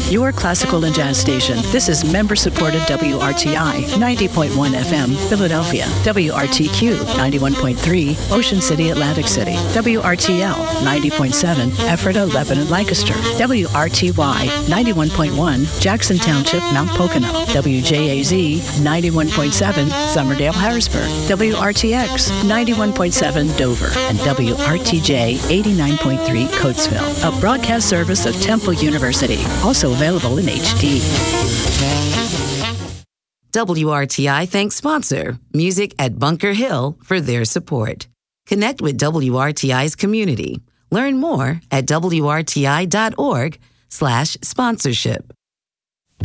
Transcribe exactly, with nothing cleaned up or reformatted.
your classical and jazz station. This is member-supported W R T I ninety point one F M, Philadelphia. W R T Q ninety-one point three, Ocean City, Atlantic City. W R T L ninety point seven, Ephrata, Lebanon, Lancaster. W R T Y ninety-one point one, Jackson Township, Mount Pocono. W J A Z ninety-one point seven, Somerdale, Harrisburg. W R T X ninety-one point seven, Dover. And W R T J eighty-nine point three, Coatesville. A broadcast service of Temple University. Also available in H D. W R T I thanks sponsor Music at Bunker Hill for their support. Connect with W R T I's community. Learn more at W R T I dot org slash sponsorship.